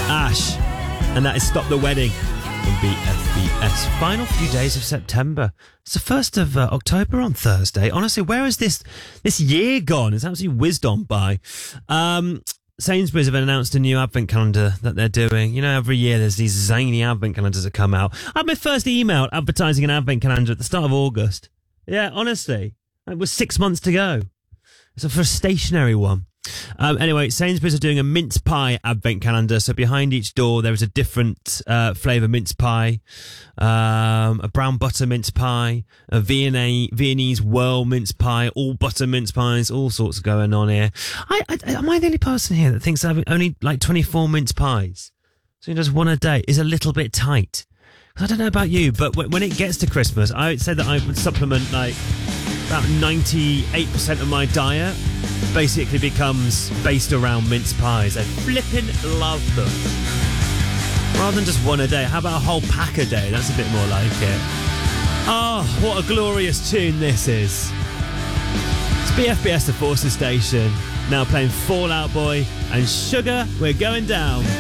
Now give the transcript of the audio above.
Ash. And that is Stop the Wedding on BFBS. Final few days of September. It's the 1st of October on Thursday. Honestly, where has this year gone? It's absolutely whizzed on by. Sainsbury's have announced a new advent calendar that they're doing. You know, every year there's these zany advent calendars that come out. I had my first email advertising an advent calendar at the start of August. Yeah, honestly. It was 6 months to go. It's for a stationary one. Anyway, Sainsbury's are doing a mince pie advent calendar. So behind each door there is a different flavour mince pie, a brown butter mince pie, a Viennese whirl mince pie, all butter mince pies, all sorts going on here. Am I the only person here that thinks having only like 24 mince pies, so just one a day, is a little bit tight? I don't know about you, but when it gets to Christmas, I would say that I would supplement like about 98% of my diet basically becomes based around mince pies. I flippin' love them. Rather than just one a day, how about a whole pack a day? That's a bit more like it. Oh, what a glorious tune this is. It's BFBS, the Forces Station, now playing Fall Out Boy and Sugar, We're Going Down.